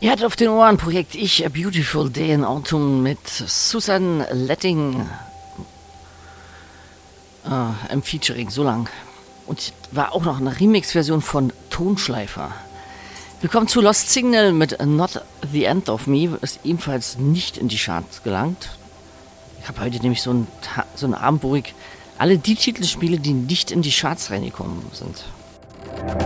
Ihr hattet auf den Ohren Projekt Ich, A Beautiful Day in Autumn mit Susan Letting im Featuring, so lang. Und war auch noch eine Remix-Version von Tonschleifer. Wir kommen zu Lost Signal mit Not the End of Me, ist ebenfalls nicht in die Charts gelangt. Ich habe heute nämlich so einen Abend, wo ich alle die Titel spiele, die nicht in die Charts reingekommen sind.